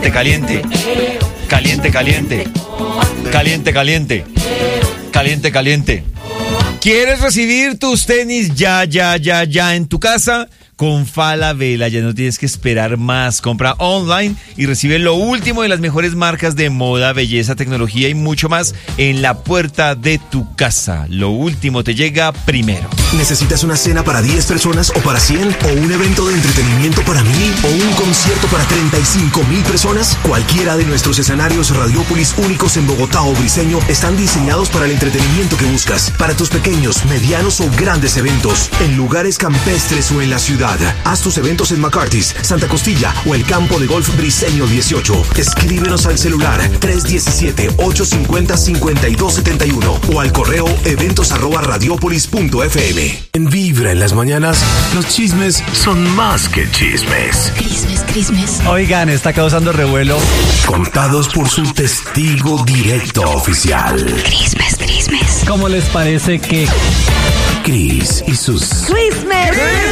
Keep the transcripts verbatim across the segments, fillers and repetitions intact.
Caliente, caliente. Caliente, caliente. Caliente, caliente. Caliente, caliente. ¿Quieres recibir tus tenis ya, ya, ya, ya en tu casa? Con Falabella ya no tienes que esperar más. Compra online y recibe lo último de las mejores marcas de moda, belleza, tecnología y mucho más en la puerta de tu casa. Lo último te llega primero. ¿Necesitas una cena para diez personas o para cien? ¿O un evento de entretenimiento para mil? ¿O un concierto para treinta y cinco mil personas? Cualquiera de nuestros escenarios Radiópolis únicos en Bogotá o Briseño están diseñados para el entretenimiento que buscas. Para tus pequeños, medianos o grandes eventos. En lugares campestres o en la ciudad. Haz tus eventos en McCarthy's, Santa Costilla o el campo de golf Briseño dieciocho. Escríbenos al celular tres uno siete, ocho cinco cero, cinco dos siete uno o al correo eventos arroba radiopolis punto f m. En Vibra en las mañanas, los chismes son más que chismes. Crismes, crismes. Oigan, está causando revuelo. Contados por su testigo directo oficial. Crismes, crismes. ¿Cómo les parece que Cris y sus... Crismes.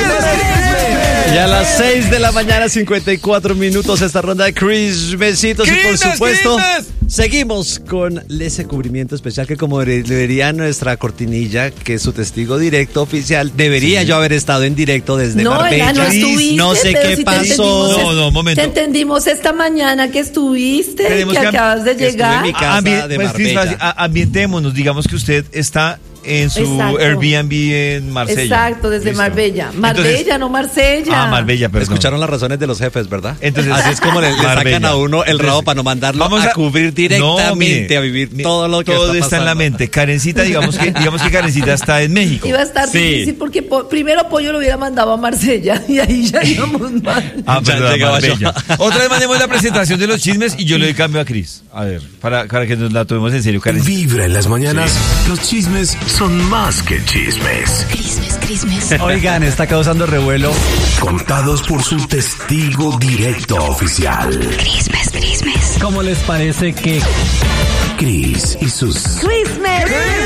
Y a las seis de la mañana, cincuenta y cuatro minutos, esta ronda de Crismesitos. Y por supuesto, seguimos con ese cubrimiento especial que, como debería nuestra cortinilla, que es su testigo directo oficial, debería sí. yo haber estado en directo desde no, Marbella. No, estuviste, no sé qué si pasó. No, no, momento. Te entendimos esta mañana que estuviste, Tenemos que, que acabas de llegar. En mi casa Ambi- de pues, Cris, Marbella. a- ambientémonos, digamos que usted está en su Exacto. Airbnb en Marsella. Exacto, desde Listo. Marbella. Marbella, Entonces, no Marsella. Ah, Marbella, perdón. Escucharon las razones de los jefes, ¿verdad? Entonces, así es como le, le sacan Marbella. a uno el rabo Entonces, para no mandarlo vamos a, a cubrir directamente, No, mire, a vivir mire, todo lo que todo está está en la pasando. mente. Karencita, digamos que digamos que Karencita está en México. Iba a estar Sí. difícil porque po- primero Pollo lo hubiera mandado a Marsella y ahí ya íbamos mal. Ah, Ya perdón, llegaba Marbella. yo. Otra vez mandemos la presentación de los chismes y yo le doy cambio a Cris. A ver, para, para que nos la tomemos en serio, Karencita. Vibra en las mañanas, los chismes son más que chismes. Crismes, crismes. Oigan, está causando revuelo. Contados por su testigo directo oficial. Crismes, crismes. ¿Cómo les parece que Cris y sus... Crismes.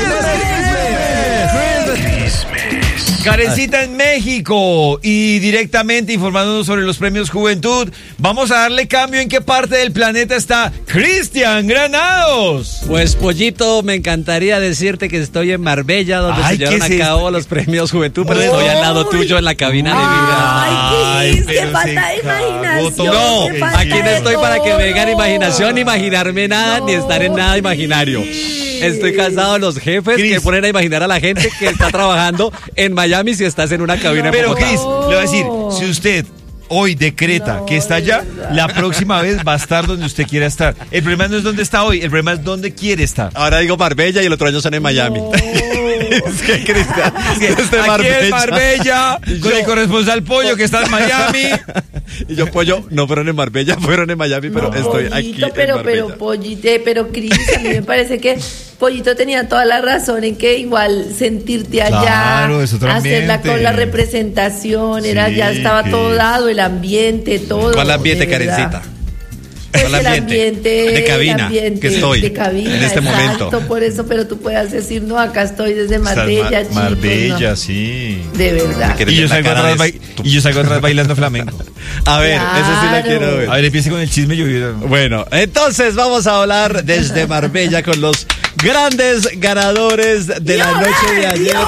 Karencita en México y directamente informándonos sobre los premios Juventud. Vamos a darle cambio en qué parte del planeta está Cristian Granados. Pues, Pollito, me encantaría decirte que estoy en Marbella, donde Ay, se llevaron a ¿qué es cabo esto? los premios Juventud, pero Uy. estoy al lado tuyo en la cabina de Vibra. Ay, Cris, qué pero falta se de cagó imaginación. todo. No, qué falta aquí no de estoy para que me digan todo. imaginación, ni imaginarme nada, ni estar en nada imaginario. Estoy cansado de los jefes Cris. que ponen a imaginar a la gente que está trabajando en Miami si estás en una cabina. en Pero Bogotá. Cris, le voy a decir, si usted hoy decreta No, que está allá, la próxima vez va a estar donde usted quiera estar. El problema no es dónde está hoy, el problema es dónde quiere estar. Ahora digo Marbella y el otro año son en Miami. Es que Cristian, desde Aquí en Marbella, Y con yo- el corresponsal Pollo que está en Miami. Y yo, Pollo, no fueron en Marbella, fueron en Miami, pero No, estoy Pollito, aquí en pero, Marbella. pero, Pollito, pero, Cris, a mí me parece que Pollito tenía toda la razón en que igual sentirte allá, Claro, es otro hacerla ambiente. con la representación, era Sí, ya estaba Cris. todo dado, el ambiente, todo. ¿Cuál ambiente, de verdad. Karencita? Pues ¿Cuál el ambiente? ambiente De cabina, el ambiente que estoy de cabina, en este exacto, momento. por eso, pero tú puedes decir, no, acá estoy desde Está en Marbella, Mar- chicos, Marbella, no. sí. De verdad. Me Y yo, La salgo cara atrás, de ba- y yo salgo atrás bailando flamenco. A ver, eso sí la Claro. quiero ver. A ver, empiece con el chisme. Yo, Bueno, entonces vamos a hablar desde Marbella con los grandes ganadores de la noche de ayer.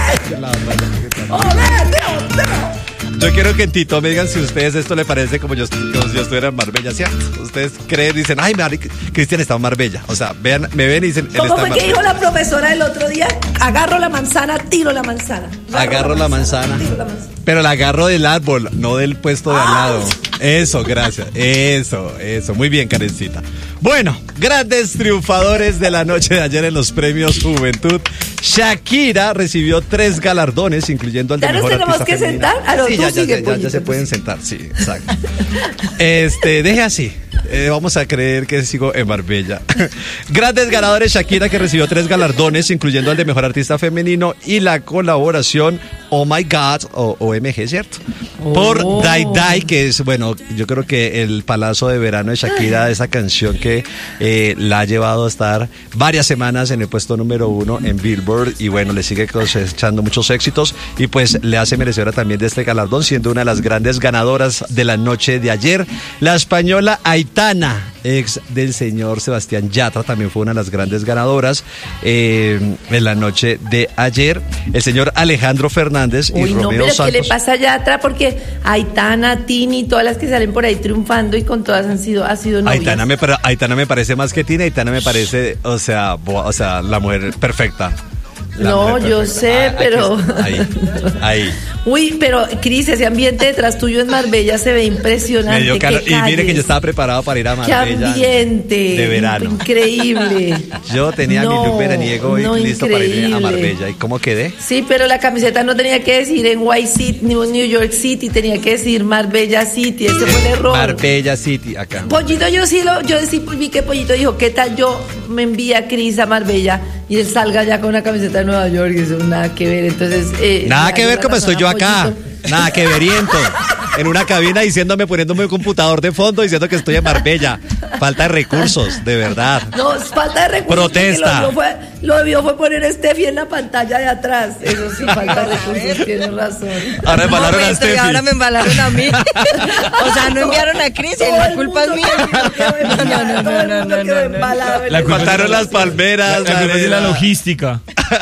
Yo quiero que en Tito me digan si a ustedes esto le parece como yo, como si yo estuviera en Marbella, ¿cierto? Ustedes creen, dicen, ay, Mari, Cristian está en Marbella. O sea, vean, me ven y dicen, él ¿Cómo está en fue que Marbella. dijo la profesora el otro día? Agarro la manzana, tiro la manzana. Agarro la manzana. Tiro la manzana. Pero la agarro del árbol, no del puesto de al lado. Eso, gracias. Eso, eso. Muy bien, Karencita. Bueno, grandes triunfadores de la noche de ayer en los premios Juventud. Shakira recibió tres galardones, incluyendo el de ¿Ya nos mejor tenemos artista que femenina. sentar? Ah, no, sí, tú ya, ya, sigue, ya, ya, Pollito, ya se tú pueden sigue. sentar, sí, exacto. Este, deje así. Eh, vamos a creer que sigo en Marbella. Grandes ganadores, Shakira, que recibió tres galardones, incluyendo el de mejor artista femenino y la colaboración Oh My God, o O M G, ¿cierto? Por Oh. Die Die, que es, bueno, yo creo que el palazo de verano de Shakira, esa canción que eh, la ha llevado a estar varias semanas en el puesto número uno en Billboard, y bueno, le sigue cosechando muchos éxitos y pues le hace merecedora también de este galardón, siendo una de las grandes ganadoras de la noche de ayer. La española Aitana Aitana, ex del señor Sebastián Yatra, también fue una de las grandes ganadoras eh, en la noche de ayer. El señor Alejandro Fernández y Uy, no, Romeo pero Santos. ¿qué le pasa a Yatra? Porque Aitana, Tini, todas las que salen por ahí triunfando y con todas han sido, ha sido novias. Aitana me, para- Aitana me parece más que Tina, Aitana me parece, o sea, bo- o sea, la mujer perfecta. La No, mujer yo perfecta. sé, Ah, aquí pero- está, Ahí, ahí. Uy, pero Cris, ese ambiente detrás tuyo en Marbella se ve impresionante. Me dio calor. qué Y mire que calles, yo estaba preparado para ir a qué Marbella ambiente. de verano. Increíble. Yo tenía No, mi look veraniego y no, listo para ir a increíble. Marbella. ¿Y cómo quedé? Sí, pero la camiseta no tenía que decir en White City, New New York City, tenía que decir Marbella City. Ese fue el error. Marbella City, acá. Pollito, yo sí lo, yo sí vi que Pollito dijo, ¿qué tal yo me envía a Cris a Marbella y él salga ya con una camiseta de Nueva York? Y eso nada que ver. Entonces, eh, Nada la- que ver la como razón estoy yo a acá. Pollito. Nada que veriento. En una cabina diciéndome, poniéndome un computador de fondo diciendo que estoy en Marbella. Falta de recursos, de verdad. No, es falta de recursos. Protesta. porque Lo, vio fue, lo debió fue poner Steffi en la pantalla de atrás. Eso sí, falta de recursos, tienes razón. Ahora embalaron a Momento, y Steffi. ahora me embalaron a mí. O sea, no enviaron a Cris y Todo la el culpa es mundo mía. quedó embalado, No, no, no, todo el no, mundo no, quedó no, no. embalado en La el- culpa Faltaron las La, palmeras. la culpa es de la arena. logística.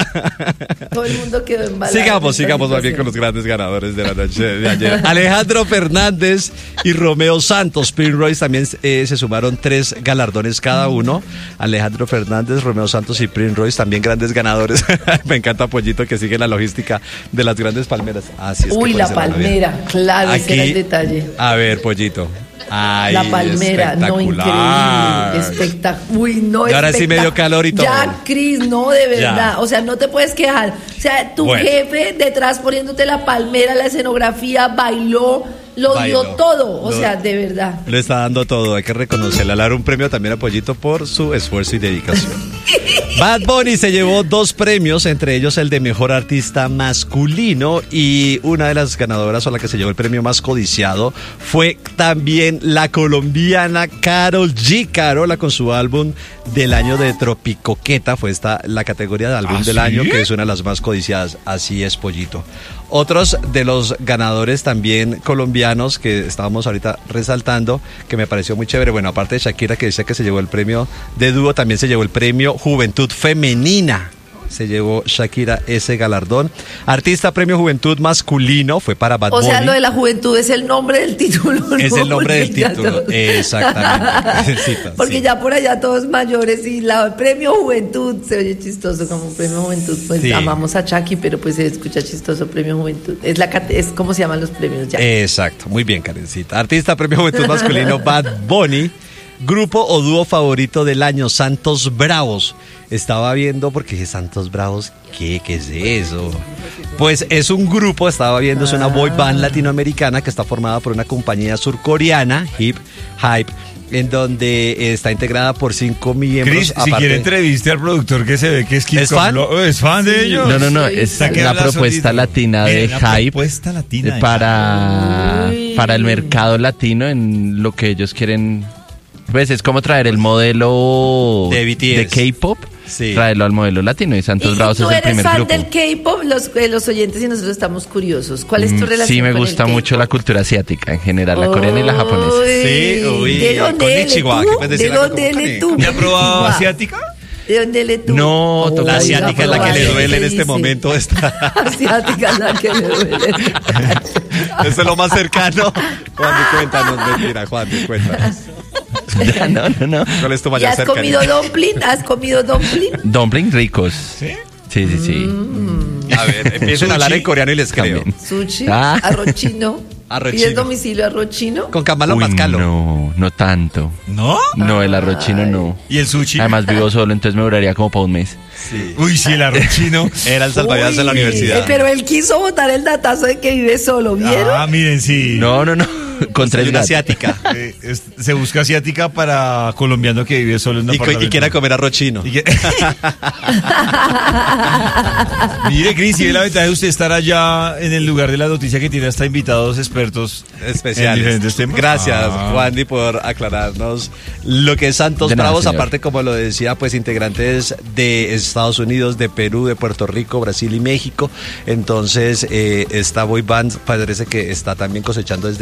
Todo el mundo quedó embalado. en Sigamos, esta sigamos más bien con situación. los grandes ganadores de la noche de ayer. Alejandro Fernández y Romeo Santos. Prince Royce también eh, se sumaron tres galardones cada uno. Alejandro Fernández, Romeo Santos y Prince Royce también grandes ganadores. Me encanta Pollito que sigue la logística de las grandes palmeras. Así es que Uy, puede la ser vida. palmera, claro, ese era el detalle. A ver, Pollito. Ay, La palmera, no, espectacular. increíble, espectacular. Uy, no, Y ahora sí me dio espectac- calor y todo. Ya, Cris, no, de verdad. Ya. O sea, no te puedes quejar. O sea, tu Bueno. jefe detrás poniéndote la palmera, la escenografía, bailó, lo dio Bailó. todo. O Lo- sea, de verdad. Le está dando todo, hay que reconocerle. Le dar un premio también a Pollito por su esfuerzo y dedicación. Bad Bunny se llevó dos premios, entre ellos el de Mejor Artista Masculino, y una de las ganadoras o la que se llevó el premio más codiciado fue también la colombiana Karol G. Carola con su álbum del año de Tropicoqueta, fue esta la categoría de álbum ¿Ah, del sí? año, que es una de las más codiciadas. Así es, Pollito. Otros de los ganadores también colombianos que estábamos ahorita resaltando, que me pareció muy chévere, bueno, aparte de Shakira que decía que se llevó el premio de dúo, también se llevó el premio Juventud Femenina. Se llevó Shakira ese galardón. Artista Premio Juventud Masculino fue para Bad O Bunny. sea, lo de la juventud es el nombre del título. Es ¿no? el nombre del Porque ya título, todo- exactamente. Sí, Porque sí. ya por allá todos mayores y la el premio Juventud se oye chistoso como premio Juventud. Pues Sí. amamos a Chucky, pero pues se escucha chistoso premio Juventud. Es la cate- es como se llaman los premios ya. Exacto, muy bien, Karencita. Artista Premio Juventud Masculino Bad Bunny. Grupo o dúo favorito del año, Santos Bravos. Estaba viendo porque dije, Santos Bravos, ¿qué? ¿Qué es eso? Pues es un grupo, estaba viendo, es una boy band latinoamericana que está formada por una compañía surcoreana, Hip Hype, en donde está integrada por cinco miembros. Chris, si aparte- quiere entreviste al productor que se ve que es Kid ¿Es fan? Lo- ¿Es fan de ellos? No, no, no, Sí, es saque la habla propuesta solito. latina de Miren, la Hype propuesta latina de para, Uy. para el mercado latino en lo que ellos quieren. Pues es como traer el modelo De B T S. de K-pop, Sí. traerlo al modelo latino y Santos ¿Y Bravos tú es el eres primer fan grupo. del K-pop? Los, eh, los oyentes y nosotros estamos curiosos. ¿Cuál es tu Mm, relación Sí, me con el gusta K-pop? mucho la cultura asiática en general, la coreana y la japonesa. Sí, uy, ¿De dónde eres konnichiwa, tú? ¿qué puedes ¿De decir algo dónde como eres tú? ¿Ya ha probado Konnichiwa. asiática? ¿De dónde eres tú? No, Oh, La asiática es la que le probar, duele en ¿qué este dice? momento. Está... Asiática es la que le duele. Eso es lo más cercano. Juan, cuéntanos, mentira, Juan, cuéntanos. Ya, no, no, no. ¿Cuál es tu ¿Y mayor has cercanía? comido dumpling? ¿Has comido dumpling? Dumplings ricos. ¿Sí? Sí, sí, sí. A ver, empiecen a hablar en coreano y les creo. También. Sushi, Ah. arroz chino. Arroz ¿Pides chino. domicilio arroz chino? Con Camalo Uy, Mascalo. no, no tanto. ¿No? No, el arroz chino no. ¿Y el sushi? Además vivo solo, entonces me duraría como para un mes. Sí. Uy, sí, el arroz chino. Era el salvavidas de la Uy, universidad. eh, pero él quiso botar el datazo de que vive solo, ¿vieron? Ah, miren, sí. No, no, no. Con tres Una gatos. asiática. Eh, es- se busca asiática para colombiano que vive solo en un Y, co- y apartamento. quiera comer arroz chino. Y que- Mire, Cris, y ve la ventaja de usted estar allá en el lugar de la noticia que tiene hasta invitados expertos en Especiales. diferentes temas. Gracias, Ah. Juandy, por aclararnos lo que es Santos De nada, Bravos. señor. Aparte, como lo decía, pues integrantes de Estados Unidos, de Perú, de Puerto Rico, Brasil y México. Entonces, eh, esta boy band parece que está también cosechando desde ya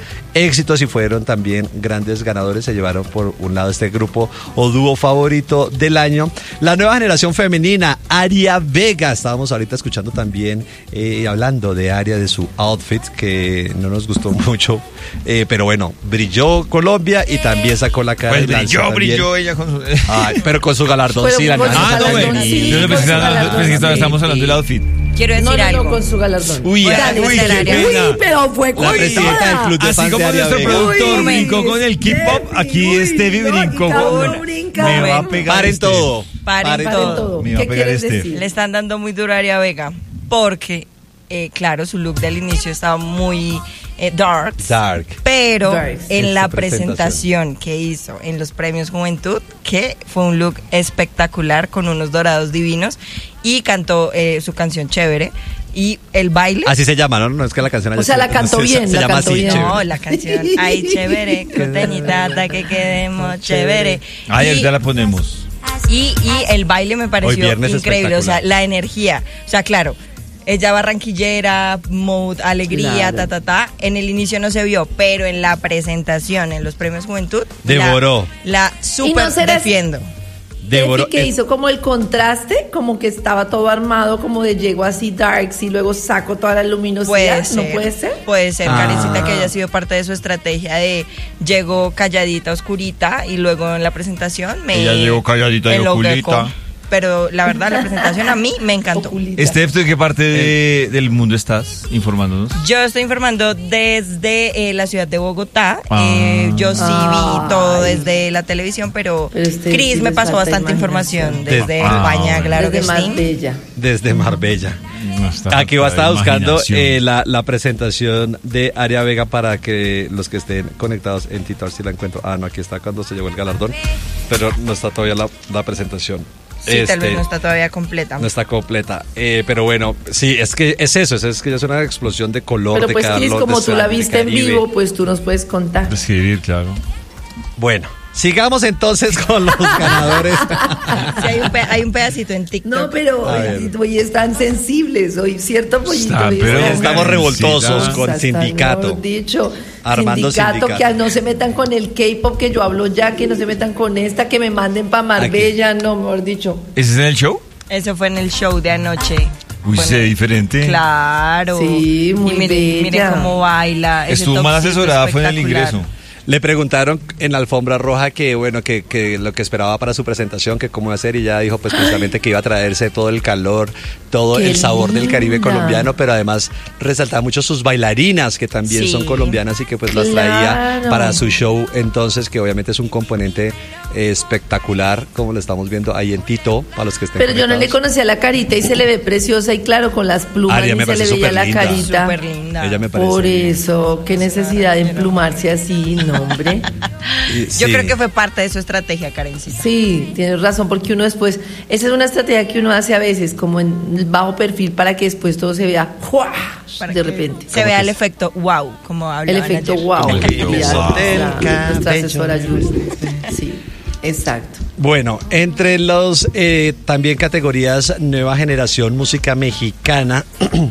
éxitos y fueron también grandes ganadores. Se llevaron por un lado este grupo o dúo favorito del año. La nueva generación femenina, Aria Vega. Estábamos ahorita escuchando también, eh, hablando de Aria, de su outfit, que no nos gustó mucho. Eh, pero bueno, brilló Colombia y también sacó la cara. Pues de lanza brilló, también. brilló ella con su... Ay, pero con su galardón, Pero sí, la con su Ah, no, galardón, güey. sí, Yo con pensé su que galardón, pensé que sí. estamos hablando del outfit. Quiero decir No, no, algo. no, con su galardón. Uy, Voy a ay, uy, qué defender a Aria. pena. Uy, pero fue La presidenta del club de Así fans de como Aria nuestro Vega. productor Uy, brincó con el K-pop, aquí Uy, Stevie no, brincó y con... Carlos brinca. Me va a Bueno, pegar Paren este. todo. Paren Paren todo. Paren todo. Me va a ¿Qué pegar quieres este. decir? Le están dando muy duro a Aria Vega porque, eh, claro, su look del inicio estaba muy eh, dark. Dark. Pero Dark. en Esta la presentación. presentación que hizo en los premios Juventud, que fue un look espectacular con unos dorados divinos y cantó eh, su canción Chévere. Y el baile. Así se llama, ¿no? No es que la canción haya O sea, sido- la cantó se- bien, Se la llama cantó así, bien. chévere. No, la canción. Ay, chévere, coteñitata, que quedemos chévere. Ay, Y- ahorita la ponemos. Y, y el baile me pareció viernes increíble, o sea, espectacular. la energía. O sea, claro, ella barranquillera, mood, alegría, Claro. ta, ta, ta. En el inicio no se vio, pero en la presentación, en los premios Juventud, Devoró. La, la super no será- defiendo. Devoró- Steffi, que eh, hizo como el contraste, como que estaba todo armado, como de llego así darks y luego saco toda la luminosidad. Puede ser. ¿No puede ser? Puede ser, Ah. Karencita, que haya sido parte de su estrategia de llego calladita, oscurita y luego en la presentación me. Ella llegó calladita y enloqueco. oculita. Pero la verdad, la presentación a mí me encantó. Oculita. Steph, ¿tú en qué parte de- del mundo estás informándonos? Yo estoy informando desde eh, la ciudad de Bogotá. Ah. Eh, yo sí Ay. vi todo desde la televisión, pero, Pero este Chris sí me les pasó falta bastante imaginación. información desde Ah, España, bueno. claro Desde que sí. Marbella. Desde Marbella. No, está Aquí va a falta estar de buscando imaginación. eh, la, la presentación de Aria Vega para que los que estén conectados en Twitter si la encuentro. Ah, no, aquí está cuando se llevó el galardón, pero no está todavía la, la presentación. Sí, tal vez Este, no está todavía completa. no está completa. Eh, pero bueno, sí, es que es eso, es, es que ya es una explosión de color, Pero de pues Chris, calor, como de tú la sangre, viste en Caribe. vivo, pues tú nos puedes contar. Escribir, claro. Bueno, sigamos entonces con los ganadores. Sí, hay, un pe- hay un pedacito en TikTok. No, pero A hoy, ver. hoy están sensibles, hoy cierto pollito. Está, hoy pero están- Estamos revoltosos Sí, con Hasta, sindicato. mejor dicho, Armando sindicato, sindicato. que no se metan con el K-pop que yo hablo ya, que no se metan con esta, que me manden para Marbella, no, mejor dicho. ¿Ese es en el show? Eso fue en el show de anoche. Uy, Fue en se ve el- diferente. Claro. Sí, muy y miren, miren bella. cómo baila. ese Estuvo mal topcito asesorada, fue en el espectacular. ingreso. Le preguntaron en la alfombra roja que bueno que, que lo que esperaba para su presentación, que cómo iba a ser, y ya dijo pues precisamente que iba a traerse todo el calor, todo Qué el sabor del Caribe linda. colombiano, pero además resaltaba mucho sus bailarinas que también Sí. son colombianas y que pues las traía Claro. para su show, entonces que obviamente es un componente eh, espectacular, como lo estamos viendo ahí en Tito, para los que estén Pero yo no le conectados. conocía la carita y se le ve preciosa y claro, con las plumas Aria y me se le parece veía la superlinda. carita. Súper linda. Ella me parece Por linda. eso, qué necesidad de emplumarse así, no, hombre. Y- Yo sí. creo que fue parte de su estrategia, Karencita. Sí, tienes razón, porque uno después, esa es una estrategia que uno hace a veces, como en el bajo perfil, para que después todo se vea ¡juá! Para de que repente. se vea el efecto wow, como El hablaban efecto ayer. wow. El brillo Ya, del la- nuestra cabello. asesora Julie. Sí, exacto. Bueno, entre los eh, también categorías Nueva Generación Música Mexicana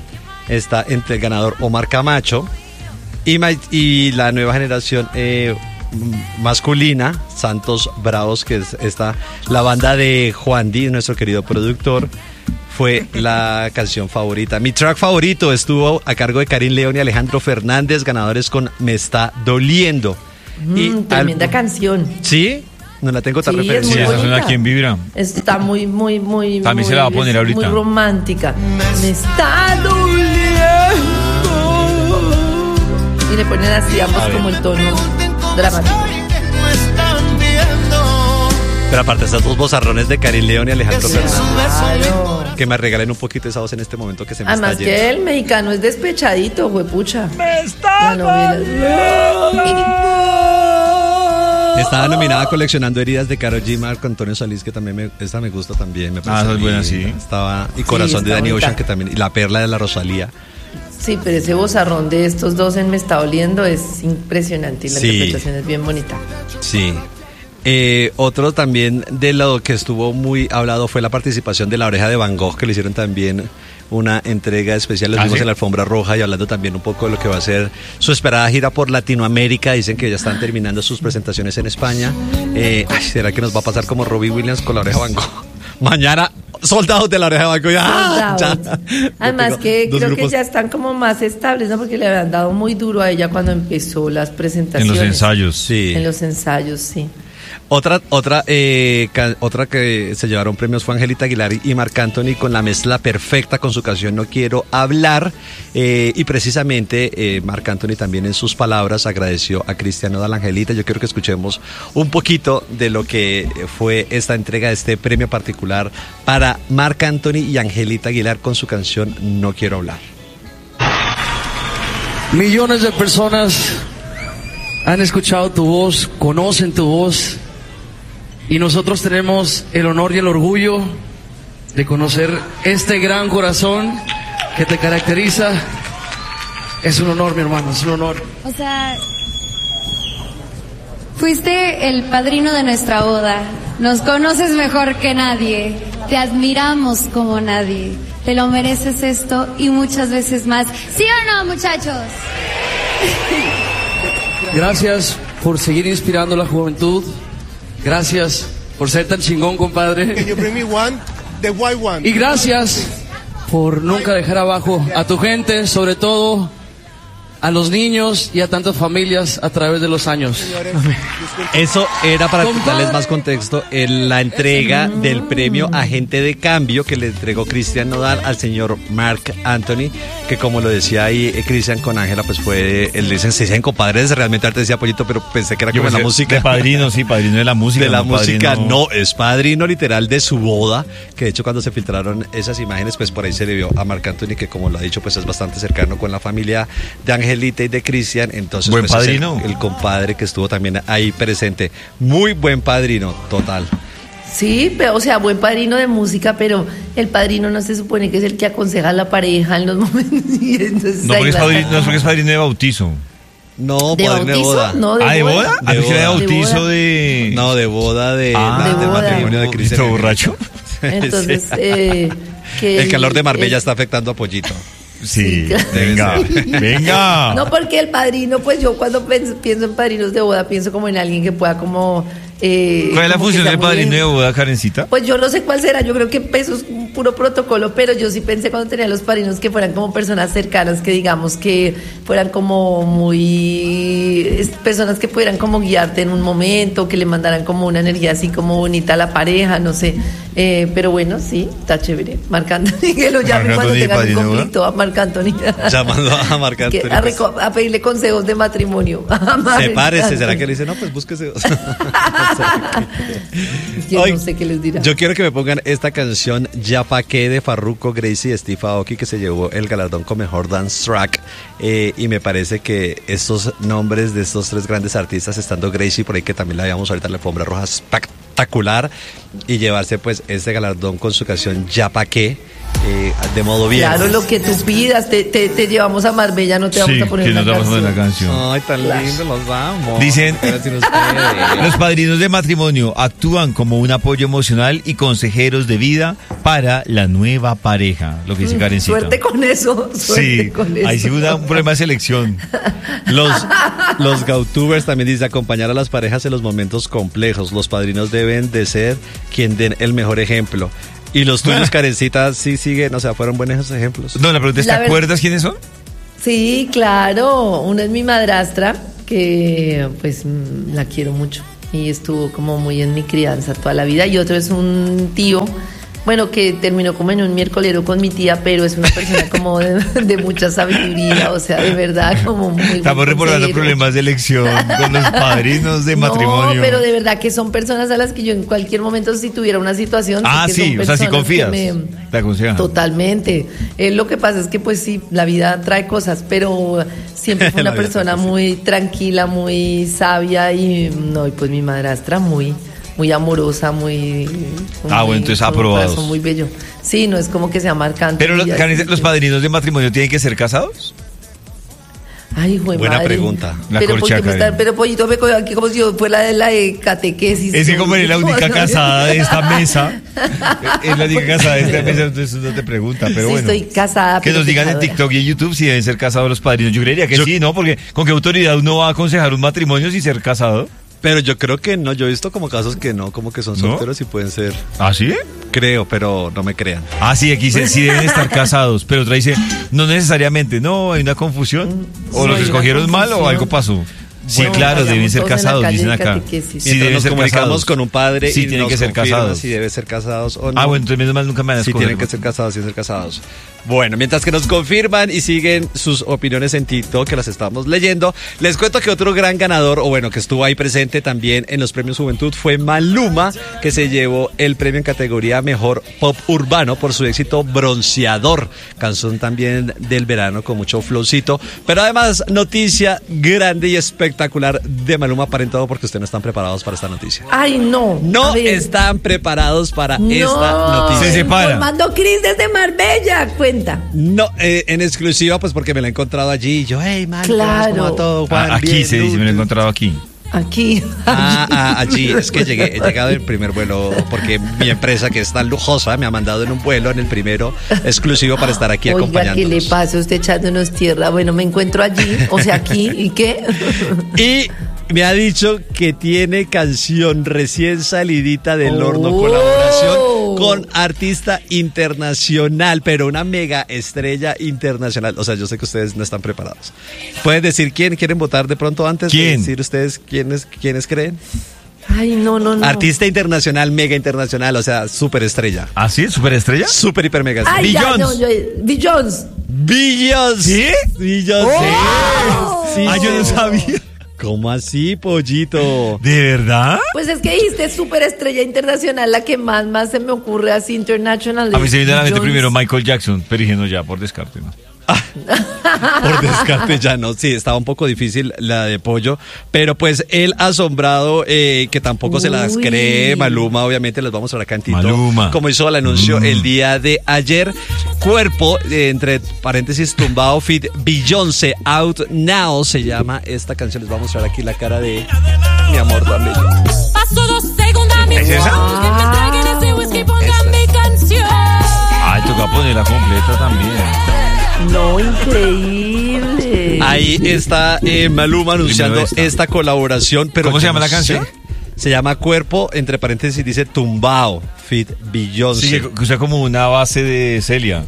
está entre el ganador Omar Camacho y, ma- y la nueva generación eh, m- masculina Santos Bravos, que es esta la banda de Juan Di, nuestro querido productor. Fue la canción favorita. Mi track favorito estuvo a cargo de Karim León y Alejandro Fernández, ganadores con Me Está Doliendo. Y Mm, tremenda al- canción. ¿Sí? No la tengo tan Sí, es referencia. Sí, muy esa bonita. suena quien vibra. Está muy, muy, muy. También se muy- la va a poner es ahorita. Muy romántica. Me está doliendo. Y le ponen así ambos como el tono dramático. Pero aparte estos dos bozarrones de Karim León y Alejandro Fernández, Claro. que me regalen un poquito esa voz en este momento que se me Además está que yendo. el mexicano es despechadito, juepucha. Me está Estaba nominada Coleccionando Heridas de Karol G, Marco Antonio Solís, que también me, esta me gusta también. Me parece Ah, esa es buena, linda. sí. Estaba, y Corazón de está Danny bonita. Ocean, que también, y La Perla de la Rosalía. Sí, pero ese bozarrón de estos dos en Me está oliendo es impresionante y la Sí. interpretación es bien bonita. Sí. Eh, otro también de lo que estuvo muy hablado fue la participación de La Oreja de Van Gogh, que le hicieron también una entrega especial. Los ¿Ah, vimos sí? en la alfombra roja y hablando también un poco de lo que va a ser su esperada gira por Latinoamérica. Dicen que ya están terminando sus presentaciones en España. Eh, ay, ¿será que nos va a pasar como Robbie Williams con La Oreja de Van Gogh? Mañana, soldados de La Oreja de Van Gogh. ¡Ah! Soldados. Ya. Además Yo que tengo dos creo grupos. que ya están como más estables, ¿no? Porque le habían dado muy duro a ella cuando empezó las En presentaciones. los ensayos. Sí. En los ensayos, sí. Otra, otra, eh, ca- otra que se llevaron premios fue Angelita Aguilar y Marc Anthony con la mezcla perfecta con su canción No Quiero Hablar. Eh, y precisamente eh, Marc Anthony también en sus palabras agradeció a Cristian Nodal. Angelita, yo quiero que escuchemos un poquito de lo que fue esta entrega de este premio particular para Marc Anthony y Angelita Aguilar con su canción No Quiero Hablar. Millones de personas han escuchado tu voz, conocen tu voz, y nosotros tenemos el honor y el orgullo de conocer este gran corazón que te caracteriza. Es un honor, mi hermano, es un honor. O sea, fuiste el padrino de nuestra boda. Nos conoces mejor que nadie. Te admiramos como nadie. Te lo mereces esto y muchas veces más. ¿Sí o no, muchachos? Gracias por seguir inspirando a la juventud. Gracias por ser tan chingón, compadre. Can you bring me one? The white one. Y gracias por nunca dejar abajo a tu gente, sobre todo a los niños y a tantas familias a través de los años. Eso era para Compadre. darles más contexto en la entrega del premio Agente de Cambio que le entregó Cristian Nodal al señor Marc Anthony, que como lo decía ahí eh, Cristian con Ángela, pues fue, él dicen, se dicen compadres, realmente antes decía Pollito, pero pensé que era Yo como en la pensé, música. de padrino, sí, padrino de la música. De la no música, padrino- no, es padrino literal de su boda, que de hecho cuando se filtraron esas imágenes, pues por ahí se le vio a Marc Anthony, que como lo ha dicho, pues es bastante cercano con la familia de Angelita y de Cristian, entonces Buen pues es el- padrino. el compadre que estuvo también ahí presente. Muy buen padrino, total. Sí, pero, o sea, buen padrino de música, pero el padrino no se supone que es el que aconseja a la pareja en los momentos. Y entonces No, ahí porque es va a padrino, estar no es porque es como- padrino de bautizo. No, ¿De padrino de bautizo? boda. No, de ¿Ah, de boda. boda? Ah, De pensé que era boda. De bautizo boda. de... No, de boda de, Ah, la- de del boda. matrimonio de Cristian. ¿Listo, borracho? Entonces, Sí. eh, que El calor de Marbella el- está afectando a Pollito. Sí, claro. venga, venga. No, porque el padrino, pues yo cuando pienso, pienso en padrinos de boda, pienso como en alguien que pueda como... eh, ¿Cuál es la como que función sea del muy padrino de bien- boda, Karencita? Pues yo no sé cuál será, yo creo que eso es un puro protocolo, pero yo sí pensé cuando tenía los padrinos que fueran como personas cercanas, que digamos que fueran como muy... es- personas que pudieran como guiarte en un momento, que le mandaran como una energía así como bonita a la pareja, no sé. Eh, pero bueno, sí, está chévere. Marc Anthony, que lo llamen Marc cuando Anthony, tengan un padrino de boda. conflicto a Marc Anthony. Llamando a Marc Anthony. Que a, pues, reco- a pedirle consejos de matrimonio. a Marc sepárese, ¿será Anthony. que le dice? No, pues búsquese. Yo Ay, no sé qué les dirá. Yo quiero que me pongan esta canción Ya Pa' qué de Farruko, Gracie y Steve Aoki, que se llevó el galardón con mejor dance track. Eh, y me parece que estos nombres de estos tres grandes artistas, estando Gracie por ahí, que también la veíamos ahorita en la alfombra roja, espectacular, y llevarse pues este galardón con su canción Ya Pa' qué, eh, de modo bien. Claro, lo que tú pidas, te, te, te llevamos a Marbella, no te vamos Sí, a poner que una nos vamos a poner canción. la canción. Ay, tan lindo, los amo. Dicen, Pero sin ustedes. los padrinos de matrimonio actúan como un apoyo emocional y consejeros de vida para la nueva pareja, lo que dice Karencita. Suerte con eso, suerte Sí, con eso. ahí sí hubo un problema de selección. Los, los Gautubers también dice acompañar a las parejas en los momentos complejos. Los padrinos deben de ser quien den el mejor ejemplo. Y los tuyos, Karencita, sí siguen, o sea, fueron buenos ejemplos. No, la pregunta es, ¿te La verdad- acuerdas quiénes son? Sí, claro. Una es mi madrastra, que pues mm, la quiero mucho y estuvo como muy en mi crianza toda la vida. Y otro es un tío, bueno, que terminó como en un miércolero con mi tía, pero es una persona como de, de mucha sabiduría, o sea, de verdad, como muy buen Estamos recordando consejero. problemas de elección con los padrinos de matrimonio. No, pero de verdad que son personas a las que yo en cualquier momento, si tuviera una situación... sé Ah, que sí, son o sea, si personas confías, que me- te aconsejan. Totalmente. Eh, lo que pasa es que, pues sí, la vida trae cosas, pero siempre fue La una vida trae persona cosas. muy tranquila, muy sabia y, no, y pues mi madrastra muy, muy amorosa, muy... Ah, bueno, muy- entonces con un aprobados. corazón muy bello. Sí, no es como que sea marcante. Pero los, y así Karencita, que- los padrinos de matrimonio tienen que ser casados. Ay, güey, Buena madre. pregunta. La pero, porque me corchaca, están, eh. pero Pollito me cogió aquí como si yo fuera de la de catequesis. Es que como eres la única casada de esta mesa, es la única casada de esta mesa, entonces no te pregunta, pero Sí, bueno. estoy casada, Que pero nos digan en pecadora. TikTok y en YouTube si deben ser casados los padrinos. Yo creería que Yo- sí, ¿no? Porque con qué autoridad uno va a aconsejar un matrimonio sin ser casado. Pero yo creo que no, yo he visto como casos que no, como que son ¿No? solteros y pueden ser, ¿Ah, sí? creo, pero no me crean. Ah, sí, aquí dice, sí deben estar casados, pero otra dice, no necesariamente, no, hay una confusión. O Sí, los hay una escogieron mal o confusión. algo pasó. Sí, Bueno, claro, vayamos deben ser todos en la casados, calle dicen de acá. catequesis. Sí, Mientras deben nos ser comunicamos casados. con un padre Sí, y tienen nos que ser confirma casados. si deben ser casados o no. Ah, bueno, entonces menos mal nunca me van a Sí, escoger. tienen que ser casados, sí, ser casados. Bueno, mientras que nos confirman y siguen sus opiniones en TikTok, que las estamos leyendo, les cuento que otro gran ganador, o bueno, que estuvo ahí presente también en los premios Juventud, fue Maluma, que se llevó el premio en categoría Mejor Pop Urbano por su éxito Bronceador, canción también del verano con mucho flowcito. Pero además, noticia grande y espectacular de Maluma Aparentado, porque ustedes no están preparados para esta noticia. Ay, no. No A ver. están preparados para No. esta noticia. Se separa. Formando Cris desde Marbella, cuenta. No, eh, en exclusiva, pues porque me la he encontrado allí. Y yo, hey, man, Claro. ¿cómo va todo, Juan? Ah, aquí Bien, se dice, me lo he Lu- encontrado aquí. Aquí. Ah, ah, allí. Es que llegué, he llegado en el primer vuelo porque mi empresa, que es tan lujosa, me ha mandado en un vuelo, en el primero, exclusivo para estar aquí Oiga, ¿qué le acompañándonos. pasa? Usted echándonos tierra. Bueno, me encuentro allí, o sea, aquí. ¿Y qué? Y me ha dicho que tiene canción recién salidita del horno, Oh. colaboración con artista internacional, pero una mega estrella internacional. O sea, yo sé que ustedes no están preparados. ¿Pueden decir quién? ¿Quieren votar de pronto antes de ¿Quién? decir ustedes quiénes, quiénes creen? Ay, no, no, no. Artista internacional, mega internacional, o sea, súper estrella. ¿Ah, sí? ¿Superestrella? Súper, hiper, mega Ay, estrella. ya, no, yo, Billions. Beyoncé. ¿Sí? Beyoncé. Oh. Sí, Ah, yo no señor. sabía. ¿Cómo así, pollito? ¿De verdad? Pues es que dijiste súper estrella internacional, la que más, más se me ocurre así internacional. A mí se viene a la mente Billions. primero Michael Jackson, pero dije, no, ya, por descarte, ¿no? Por descarte ya no, sí, estaba un poco difícil la de Pollo, pero pues el asombrado, eh, que tampoco se las Uy. cree, Maluma, obviamente les vamos a mostrar acá en TikTok, Maluma. como hizo el anuncio Mm. el día de ayer. Cuerpo, eh, entre paréntesis, tumbado, fit, Beyoncé, Out Now, se llama esta canción. Les voy a mostrar aquí la cara de mi amor tan bello. Paso dos segundos, mi ¿Es esa? amor, que me traguen ese whisky, pongan Esta mi es. canción. Ay, toca ponerla completa también. No, increíble. Ahí está eh, Maluma anunciando Primero esta. esta colaboración. Pero ¿Cómo se yo llama no la canción? sé. Se llama Cuerpo, entre paréntesis dice Tumbao, fit Beyoncé. Sí, que que usa como una base de Celia.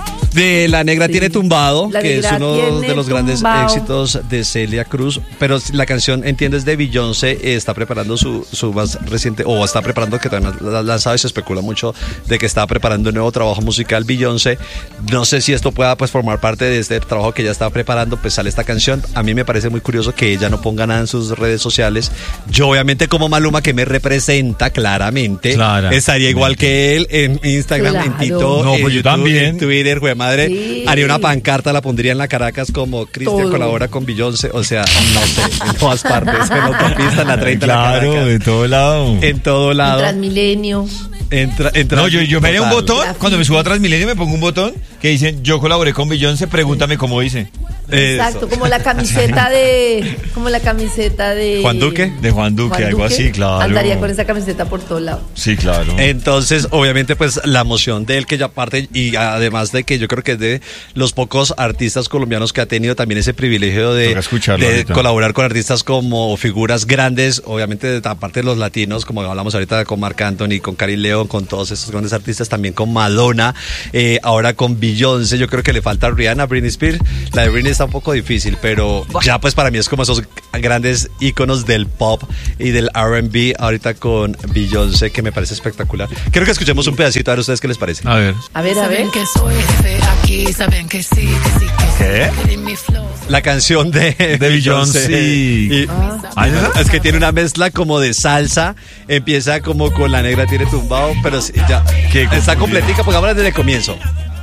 De La Negra Sí. tiene Tumbado, La que es Negra uno tiene de los grandes tumbao. éxitos de Celia Cruz, pero la canción, entiendes, de Beyoncé, eh, está preparando su, su más reciente, o está preparando, que todavía no la ha lanzado y se especula mucho de que está preparando un nuevo trabajo musical Beyoncé. No sé si esto pueda pues formar parte de este trabajo que ya está preparando, pues sale esta canción. A mí me parece muy curioso que ella no ponga nada en sus redes sociales. Yo obviamente como Maluma, que me representa claramente, Claramente. estaría igual que él en Instagram, en Claro. TikTok, No, en pues yo YouTube, también. en Twitter, jue madre. Sí. Haría una pancarta, la pondría en la Caracas como Cristian Todo. colabora con Beyoncé, o sea, no sé, en todas partes, en la autopista, en la treinta, en la Claro, Caracas, de todo lado. en todo En lado. Transmilenio. Entra, entra, No, yo, yo me haría un total. botón, cuando me subo a Transmilenio me pongo un botón que dice, yo colaboré con Beyoncé, pregúntame cómo hice. Exacto, Eso. como la camiseta de. Como la camiseta de. Juan Duque. De Juan Duque, algo así, claro. Andaría con esa camiseta por todo lado. Sí, claro. Entonces, obviamente, pues la emoción de él, que ya parte, y además de que yo creo que es de los pocos artistas colombianos que ha tenido también ese privilegio de, Toca escucharlo de ahorita. colaborar con artistas como figuras grandes, obviamente, de- aparte de los latinos, como hablamos ahorita con Marc Anthony, con Cari León, con todos estos grandes artistas, también con Madonna, eh, ahora con Beyoncé. Yo creo que le falta Rihanna, Britney Spears. La de Britney está un poco difícil, pero ya pues para mí es como esos grandes íconos del pop y del R and B, ahorita con Beyoncé, que me parece espectacular. Quiero que escuchemos un pedacito, a ver ustedes qué les parece. A ver. A ver, a ver. Saben que soy jefe aquí, saben que sí, que sí, que ¿Qué? sí. Quieren mi flow. La canción de, De Beyoncé. Y- ¿Ah, es esa? es que tiene una mezcla como de salsa, empieza como con La Negra tiene tumbado, pero sí, ya Qué está confundido. completica, porque ahora desde el comienzo.